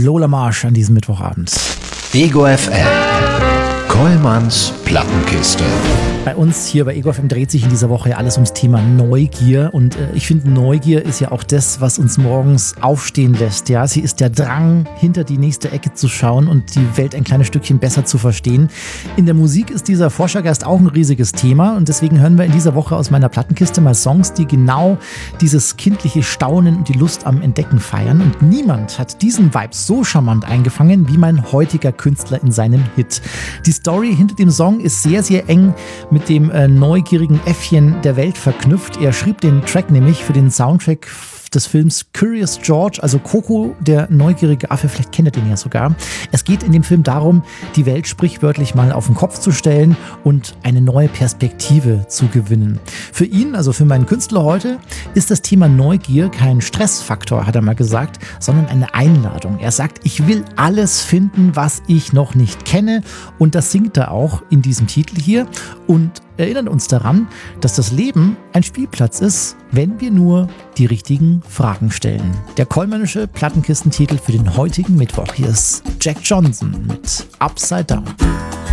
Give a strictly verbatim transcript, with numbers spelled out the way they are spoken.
Lola Marsh an diesem Mittwochabend. Ego F M. Kollmanns Plattenkiste. Bei uns hier bei Ego F M dreht sich in dieser Woche ja alles ums Thema Neugier und äh, ich finde, Neugier ist ja auch das, was uns morgens aufstehen lässt. Ja, sie ist der Drang, hinter die nächste Ecke zu schauen und die Welt ein kleines Stückchen besser zu verstehen. In der Musik ist dieser Forschergeist auch ein riesiges Thema und deswegen hören wir in dieser Woche aus meiner Plattenkiste mal Songs, die genau dieses kindliche Staunen und die Lust am Entdecken feiern. Und niemand hat diesen Vibe so charmant eingefangen wie mein heutiger Künstler in seinem Hit. Die Story hinter dem Song ist sehr, sehr eng mit dem äh, neugierigen Äffchen der Welt verknüpft. Er schrieb den Track nämlich für den Soundtrack des Films Curious George, also Coco, der neugierige Affe, vielleicht kennt ihr den ja sogar. Es geht in dem Film darum, die Welt sprichwörtlich mal auf den Kopf zu stellen und eine neue Perspektive zu gewinnen. Für ihn, also für meinen Künstler heute, ist das Thema Neugier kein Stressfaktor, hat er mal gesagt, sondern eine Einladung. Er sagt, ich will alles finden, was ich noch nicht kenne, und das singt er auch in diesem Titel hier und erinnern uns daran, dass das Leben ein Spielplatz ist, wenn wir nur die richtigen Fragen stellen. Der kollmannische Plattenkistentitel für den heutigen Mittwoch. Hier ist Jack Johnson mit Upside Down.